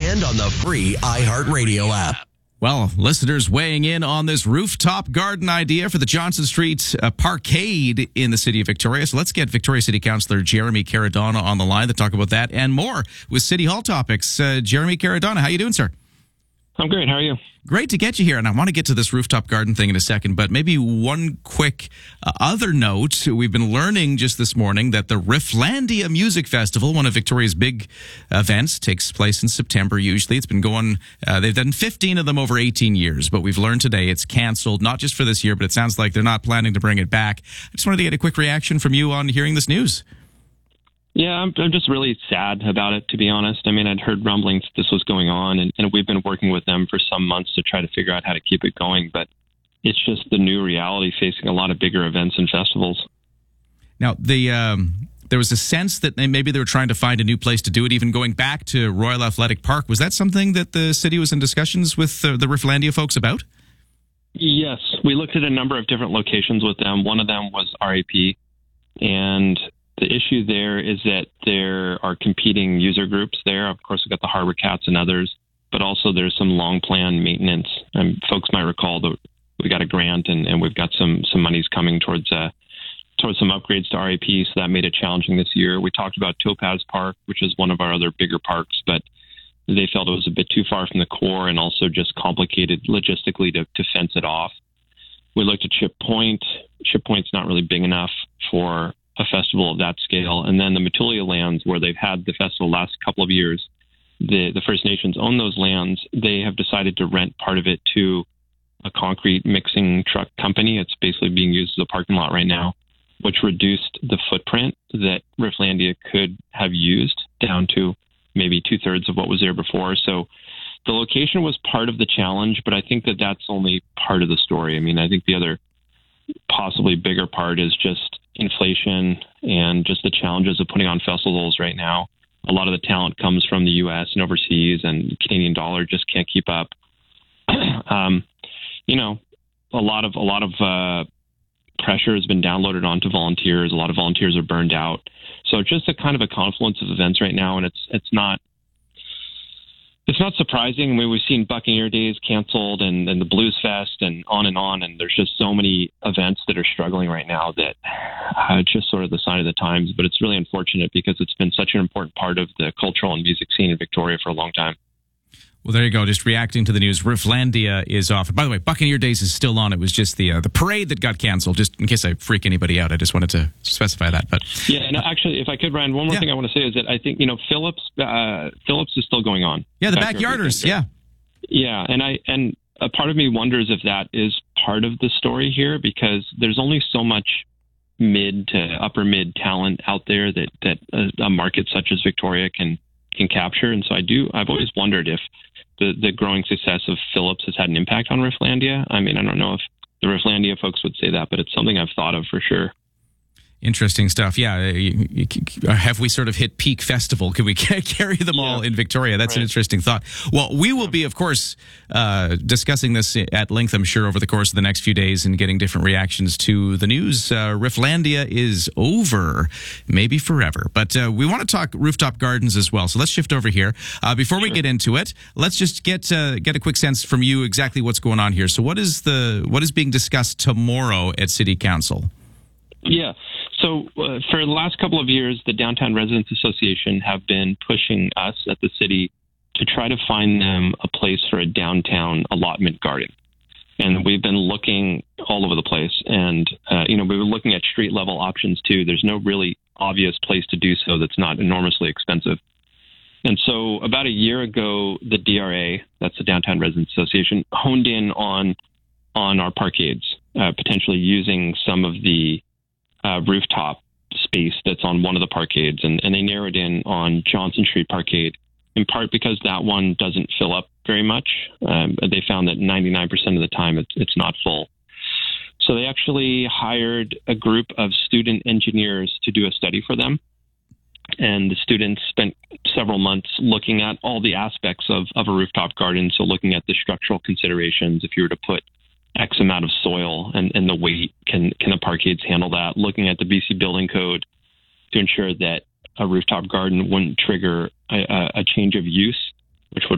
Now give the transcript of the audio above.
and on the free iHeartRadio app. Well, listeners weighing in on this rooftop garden idea for the Johnson Street Parkade in the city of Victoria. So let's get Victoria City Councillor Jeremy Caradonna on the line to talk about that and more with City Hall topics. Jeremy Caradonna, how you doing, sir? I'm great. How are you? Great to get you here. And I want to get to this rooftop garden thing in a second, but maybe one quick other note. We've been learning just this morning that the Rifflandia Music Festival, one of Victoria's big events, takes place in September usually. It's been going, they've done 15 of them over 18 years, but we've learned today it's canceled, not just for this year, but it sounds like they're not planning to bring it back. I just wanted to get a quick reaction from you on hearing this news. Yeah, I'm just really sad about it, to be honest. I mean, I'd heard rumblings that this was going on, and we've been working with them for some months to try to figure out how to keep it going. But it's just the new reality facing a lot of bigger events and festivals. Now, there was a sense that maybe they were trying to find a new place to do it, even going back to Royal Athletic Park. Was that something that the city was in discussions with the Rifflandia folks about? Yes, we looked at a number of different locations with them. One of them was RAP, and the issue there is that there are competing user groups there. Of course, we've got the Harbor Cats and others, but also there's some long-planned maintenance. Folks might recall that we got a grant and we've got some monies coming towards some upgrades to RAP, so that made it challenging this year. We talked about Topaz Park, which is one of our other bigger parks, but they felt it was a bit too far from the core and also just complicated logistically to fence it off. We looked at Ship Point. Ship Point's not really big enough for a festival of that scale. And then the Matulia lands, where they've had the festival the last couple of years, the First Nations own those lands. They have decided to rent part of it to a concrete mixing truck company. It's basically being used as a parking lot right now, which reduced the footprint that Rifflandia could have used down to maybe 2/3 of what was there before. So the location was part of the challenge, but I think that that's only part of the story. I mean, I think the other possibly bigger part is just inflation and just the challenges of putting on festivals right now. A lot of the talent comes from the U.S. and overseas, and the Canadian dollar just can't keep up. A lot of pressure has been downloaded onto volunteers. A lot of volunteers are burned out. So it's just a kind of a confluence of events right now, and it's not surprising. I mean, we've seen Buccaneer Days canceled and the Blues Fest and on, and there's just so many events that are struggling right now that it's just sort of the sign of the times. But it's really unfortunate because it's been such an important part of the cultural and music scene in Victoria for a long time. Well, there you go. Just reacting to the news. Rifflandia is off. By the way, Buccaneer Days is still on. It was just the parade that got canceled. Just in case I freak anybody out, I just wanted to specify that. But yeah, and actually, if I could, Ryan, one more thing I want to say is that I think Phillips is still going on. Yeah, the Backyarders. Yeah, and a part of me wonders if that is part of the story here, because there's only so much mid to upper mid talent out there that a market such as Victoria can capture. And so I've always wondered if the growing success of Phillips has had an impact on Rifflandia. I mean, I don't know if the Rifflandia folks would say that, but it's something I've thought of for sure. Interesting stuff. Yeah. Have we sort of hit peak festival? Can we carry them all in Victoria? That's an interesting thought. Well, we will be, of course, discussing this at length, I'm sure, over the course of the next few days and getting different reactions to the news. Rifflandia is over, maybe forever. But we want to talk rooftop gardens as well. So let's shift over here. Before we get into it, let's just get a quick sense from you exactly what's going on here. So what is being discussed tomorrow at City Council? Yeah. So for the last couple of years, the Downtown Residents Association have been pushing us at the city to try to find them a place for a downtown allotment garden. And we've been looking all over the place. And, we were looking at street level options too. There's no really obvious place to do so that's not enormously expensive. And so about a year ago, the DRA, that's the Downtown Residents Association, honed in on our parkades, potentially using some of the rooftop space that's on one of the parkades, and they narrowed in on Johnson Street Parkade, in part because that one doesn't fill up very much. They found that 99% of the time it's not full. So they actually hired a group of student engineers to do a study for them. And the students spent several months looking at all the aspects of a rooftop garden. So looking at the structural considerations, if you were to put X amount of soil and the weight, can the parkades handle that? Looking at the BC Building Code to ensure that a rooftop garden wouldn't trigger a change of use, which would